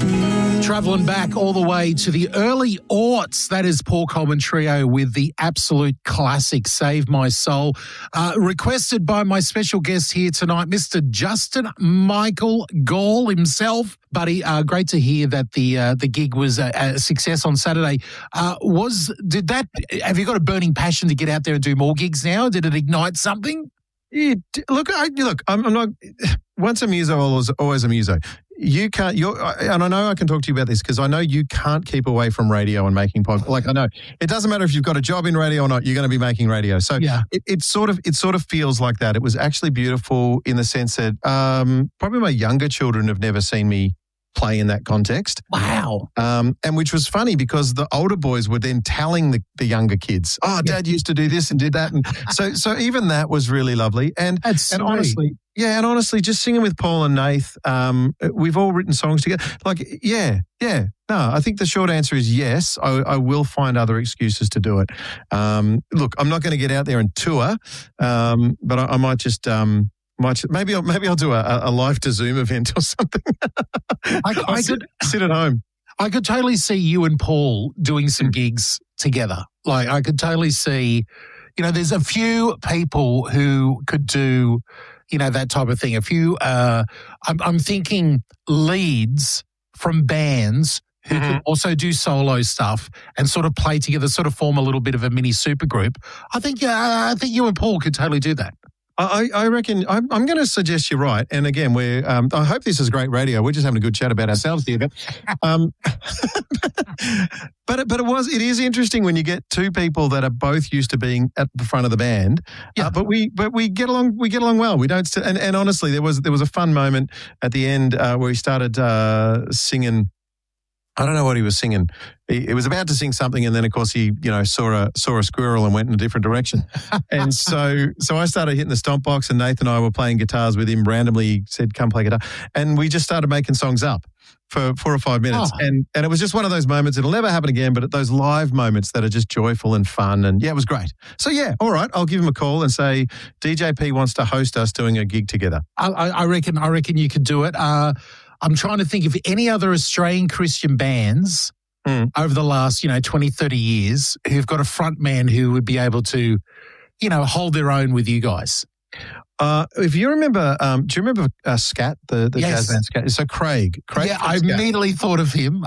Travelling back all the way to the early aughts, that is Paul Coleman Trio with the absolute classic Save My Soul. Requested by my special guest here tonight, Mr. Justin Michael Gall himself. Buddy, great to hear that the gig was a success on Saturday. Have you got a burning passion to get out there and do more gigs now? Did it ignite something? Yeah, I'm not. Once a muso, always a muso. You can't. And I know I can talk to you about this because I know you can't keep away from radio and making podcasts. Like I know it doesn't matter if you've got a job in radio or not. You're going to be making radio. So yeah. It sort of feels like that. It was actually beautiful in the sense that probably my younger children have never seen me play in that context. Wow. And which was funny because the older boys were then telling the younger kids, "Oh, Dad used to do this and did that," and so even that was really lovely. And honestly, just singing with Paul and Nath, we've all written songs together. Like, yeah. No, I think the short answer is yes. I will find other excuses to do it. Look, I'm not going to get out there and tour, but I might just. Maybe I'll do a live to Zoom event or something. I could sit at home. I could totally see you and Paul doing some gigs together. Like I could totally see, there's a few people who could do, that type of thing. A few, I'm thinking leads from bands who can also do solo stuff and sort of play together, sort of form a little bit of a mini supergroup. I think you and Paul could totally do that. I reckon I'm going to suggest you're right. And again, I hope this is great radio. We're just having a good chat about ourselves here. But it is interesting when you get two people that are both used to being at the front of the band. Yeah. But we get along well. We don't. And honestly, there was a fun moment at the end where he started singing. I don't know what he was singing. He was about to sing something, and then, of course, he, saw a squirrel and went in a different direction. And so I started hitting the stomp box, and Nathan and I were playing guitars with him. Randomly, he said, "Come play guitar," and we just started making songs up for 4 or 5 minutes. Oh. And it was just one of those moments. It'll never happen again, but those live moments that are just joyful and fun. And yeah, it was great. So yeah, all right, I'll give him a call and say DJP wants to host us doing a gig together. I reckon you could do it. I'm trying to think of any other Australian Christian bands over the last, 20, 30 years who've got a front man who would be able to, hold their own with you guys. If you remember, do you remember Scat, the jazz band Scat? So Craig. Yeah, I immediately thought of him.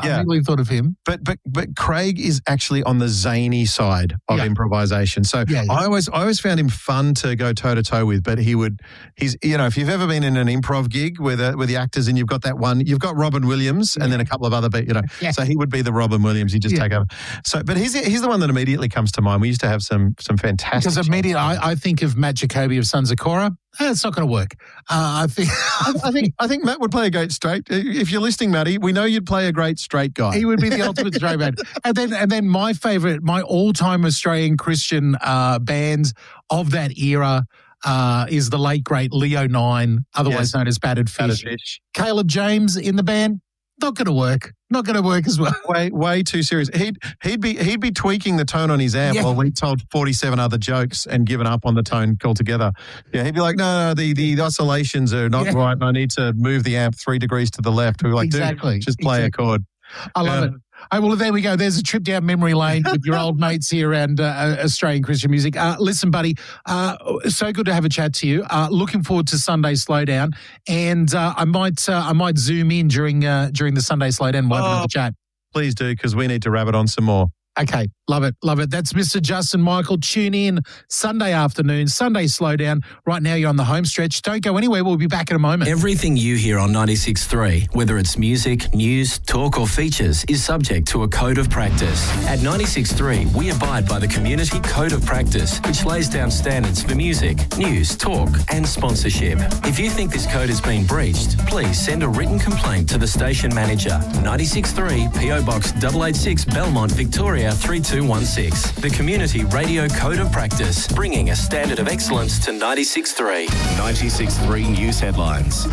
But Craig is actually on the zany side of improvisation. So I always found him fun to go toe to toe with. But he's if you've ever been in an improv gig where the actors and you've got that one, you've got Robin Williams and then a couple of other people, So he would be the Robin Williams. You just take over. So, but he's the one that immediately comes to mind. We used to have some fantastic. Because immediately I think of Matt Jacoby of Sons of Korah. It's not going to work. I think Matt would play a great straight. If you're listening, Matty, we know you'd play a great straight guy. He would be the ultimate straight man. And then my favourite, my all-time Australian Christian band of that era is the late great Leo 9, otherwise known as Battered Fish. Caleb James in the band. Not going to work. Not going to work as well. Way too serious. He'd be tweaking the tone on his amp while we told 47 other jokes and given up on the tone altogether. Yeah, he'd be like, no, the oscillations are not right, and I need to move the amp 3 degrees to the left. We're like, dude, just play a chord. I love it. Oh, well, there we go. There's a trip down memory lane with your old mates here around Australian Christian music. Listen, buddy, so good to have a chat to you. Looking forward to Sunday Slowdown, and I might zoom in during the Sunday Slowdown. We'll have another chat. Please do, because we need to rabbit on some more. Okay, love it. That's Mr. Justin Michael. Tune in Sunday afternoon, Sunday Slowdown. Right now you're on the home stretch. Don't go anywhere. We'll be back in a moment. Everything you hear on 96.3, whether it's music, news, talk or features, is subject to a code of practice. At 96.3, we abide by the Community Code of Practice, which lays down standards for music, news, talk and sponsorship. If you think this code has been breached, please send a written complaint to the station manager. 96.3 PO Box 886 Belmont, Victoria 3216. The Community Radio Code of Practice, bringing a standard of excellence to 96.3. 96.3 News Headlines.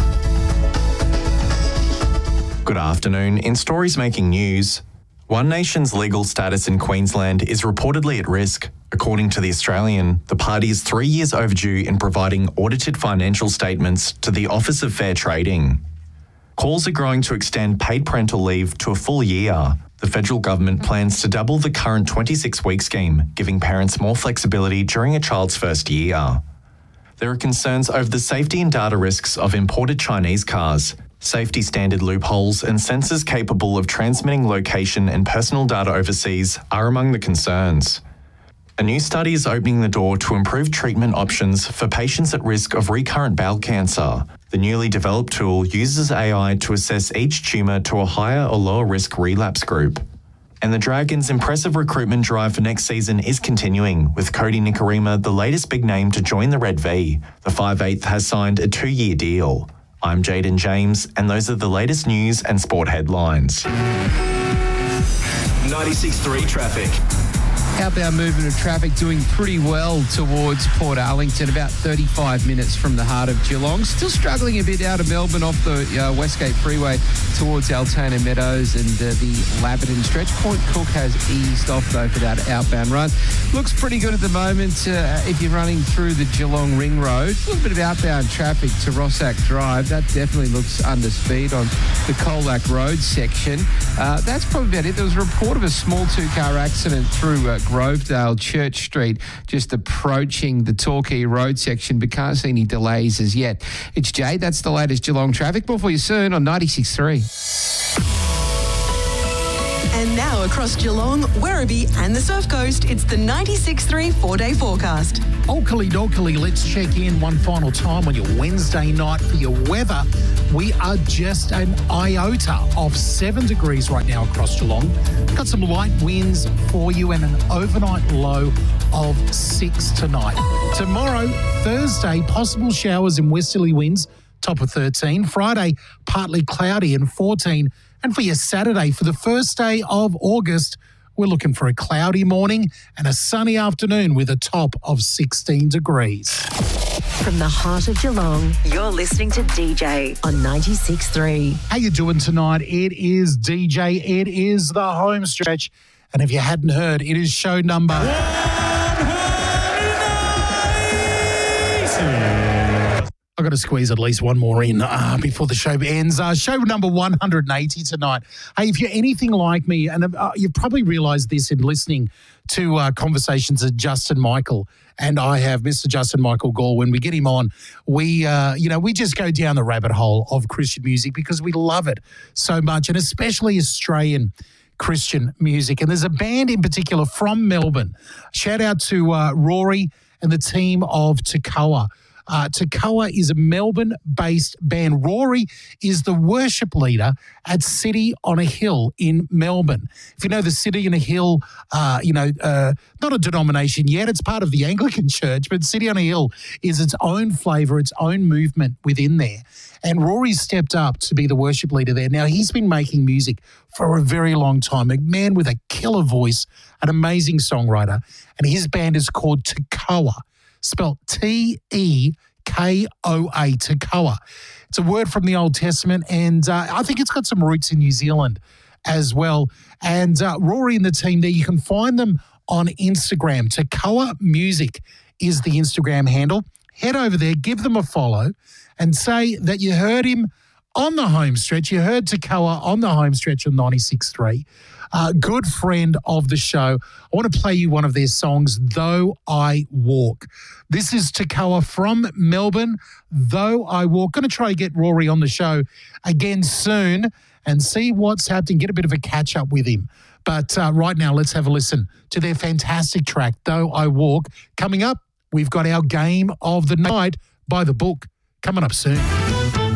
Good afternoon. In stories making news, One Nation's legal status in Queensland is reportedly at risk. According to The Australian, the party is 3 years overdue in providing audited financial statements to the Office of Fair Trading. Calls are growing to extend paid parental leave to a full year. The federal government plans to double the current 26-week scheme, giving parents more flexibility during a child's first year. There are concerns over the safety and data risks of imported Chinese cars. Safety standard loopholes and sensors capable of transmitting location and personal data overseas are among the concerns. A new study is opening the door to improve treatment options for patients at risk of recurrent bowel cancer. The newly developed tool uses AI to assess each tumour to a higher or lower risk relapse group. And the Dragons' impressive recruitment drive for next season is continuing, with Cody Nikorima the latest big name to join the Red V. The 5'8" has signed a 2-year deal. I'm Jaden James, and those are the latest news and sport headlines. 96.3 traffic. Outbound movement of traffic doing pretty well towards Port Arlington, about 35 minutes from the heart of Geelong. Still struggling a bit out of Melbourne off the Westgate Freeway towards Altona Meadows and the Laverton stretch. Point Cook has eased off, though, for that outbound run. Looks pretty good at the moment if you're running through the Geelong Ring Road. A little bit of outbound traffic to Rossack Drive. That definitely looks under speed on the Colac Road section. That's probably about it. There was a report of a small two-car accident through Grovedale Church Street, just approaching the Torquay Road section, but can't see any delays as yet. It's Jay. That's the latest Geelong traffic. More for you soon on 96.3. And now across Geelong, Werribee and the Surf Coast, it's the 96.3 4-day forecast. Oakley dokley, let's check in one final time on your Wednesday night for your weather. We are just an iota of 7 degrees right now across Geelong. Got some light winds for you and an overnight low of 6 tonight. Tomorrow, Thursday, possible showers and westerly winds, top of 13. Friday, partly cloudy and 14. And for your Saturday, for the first day of August, we're looking for a cloudy morning and a sunny afternoon with a top of 16 degrees. From the heart of Geelong, you're listening to DJ on 96.3. How you doing tonight? It is DJ. It is the home stretch. And if you hadn't heard, it is show number 190. I've got to squeeze at least one more in before the show ends. Show number 180 tonight. Hey, if you're anything like me, and you've probably realised this in listening to conversations that Justin Michael and I have, Mr. Justin Michael Gore, when we get him on, we just go down the rabbit hole of Christian music because we love it so much, and especially Australian Christian music. And there's a band in particular from Melbourne. Shout out to Rory and the team of Tekoa. Tekoa is a Melbourne-based band. Rory is the worship leader at City on a Hill in Melbourne. If you know the City on a Hill, not a denomination yet, it's part of the Anglican Church, but City on a Hill is its own flavour, its own movement within there. And Rory stepped up to be the worship leader there. Now, he's been making music for a very long time, a man with a killer voice, an amazing songwriter, and his band is called Tekoa. Spelled T-E-K-O-A, Tekoa. It's a word from the Old Testament, and I think it's got some roots in New Zealand as well. And Rory and the team there, you can find them on Instagram. Tekoa Music is the Instagram handle. Head over there, give them a follow, and say that you heard him on the home stretch. You heard Tekoa on the home stretch on 96.3. Good friend of the show. I want to play you one of their songs, Though I Walk. This is Tekoa from Melbourne, Though I Walk. Going to try to get Rory on the show again soon and see what's happening, get a bit of a catch up with him. But right now, let's have a listen to their fantastic track, Though I Walk. Coming up, we've got our game of the night by the book coming up soon.